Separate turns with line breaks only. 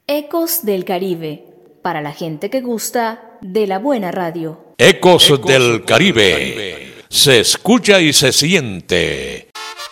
Ecos del Caribe, para la gente que gusta de la buena radio.
Ecos del Caribe. Se escucha y se siente